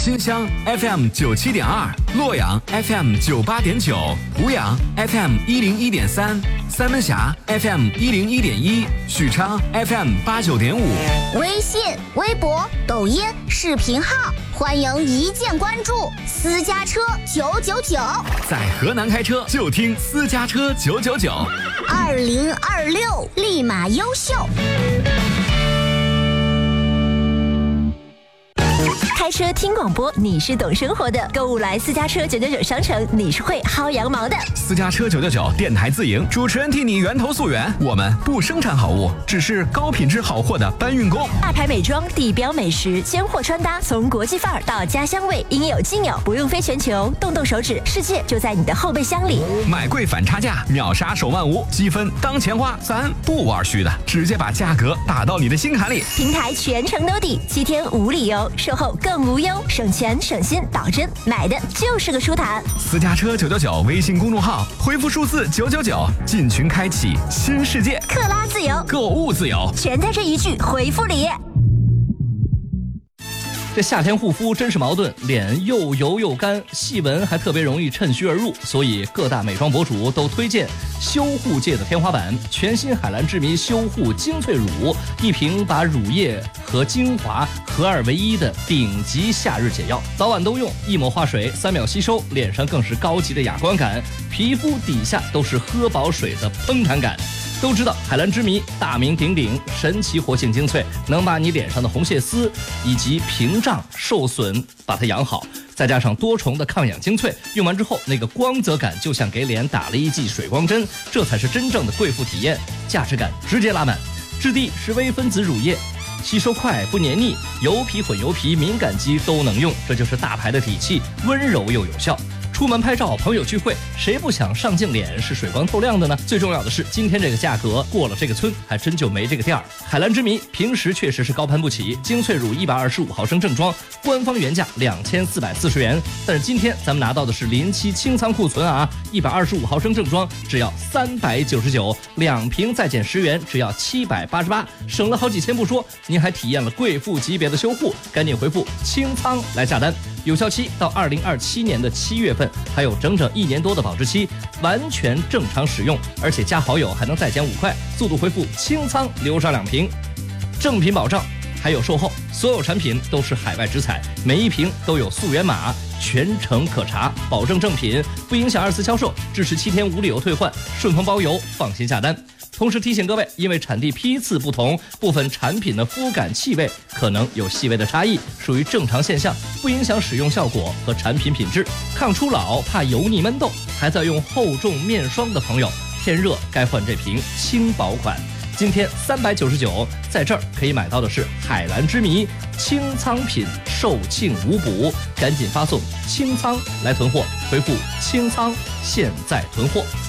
新乡 FM97.2，洛阳 FM98.9，湖阳 FM101.3，三门峡 FM101.1，许昌 FM89.5。 微信、微博、抖音、视频号，欢迎一键关注。私家车999， 在河南开车就听私家车999。 2026立马优秀。 开车听广播，你是懂生活的；购物来私家车999商城，你是会薅羊毛的。 私家车999电台自营，主持人替你源头溯源。我们不生产好物，只是高品质好货的搬运工。 大牌美妆、地标美食、鲜货穿搭，从国际范儿到家乡味，应有尽有，不用飞全球，动动手指，世界就在你的后备箱里。 买贵反差价，秒杀手万无，积分当钱花，咱不玩虚的，直接把价格打到你的心坎里。 平台全程兜底，7天无理由，售后更无忧，省钱省心，保真，买的就是个舒坦。 私家车999微信公众号，回复数字999，进群开启新世界。 克拉自由， 购物自由， 全在这一句回复里。 这夏天护肤真是矛盾，脸又油又干，细纹还特别容易趁虚而入，所以各大美妆博主都推荐修护界的天花板——全新海蓝之谜修护精粹乳，一瓶把乳液和精华合二为一的顶级夏日解药，早晚都用，一抹化水3秒吸收，脸上更是高级的哑光感，皮肤底下都是喝饱水的嘭弹感。都知道海蓝之谜大名鼎鼎，神奇活性精粹，能把你脸上的红血丝以及屏障受损把它养好，再加上多重的抗氧精粹，用完之后那个光泽感就像给脸打了一剂水光针，这才是真正的贵妇体验，价值感直接拉满。质地是微分子乳液，吸收快不黏腻，油皮混油皮敏感肌都能用，这就是大牌的底气，温柔又有效。出门拍照、朋友聚会，谁不想上镜脸是水光透亮的呢？最重要的是，今天这个价格过了这个村，还真就没这个店儿。海蓝之谜平时确实是高攀不起，精粹乳125毫升正装，官方原价2440元，但是今天咱们拿到的是临期清仓库存啊，125毫升正装只要399，2瓶再减10元，只要788，省了好几千不说，您还体验了贵妇级别的修护，赶紧回复清仓来下单。有效期到2027年的7月份，还有整整1年多的保质期，完全正常使用，而且加好友还能再减5块，速度回复清仓留上2瓶，正品保障，还有售后，所有产品都是海外直采，每一瓶都有溯源码，全程可查，保证正品，不影响2次销售，支持7天无理由退换，顺丰包邮，放心下单。同时提醒各位，因为产地批次不同，部分产品的肤感气味可能有细微的差异，属于正常现象，不影响使用效果和产品品质。抗初老怕油腻闷痘，还在用厚重面霜的朋友，天热该换这瓶轻薄款。今天399，在这儿可以买到的是海蓝之谜清仓品，售罄无补，赶紧发送清仓来囤货，回复清仓现在囤货。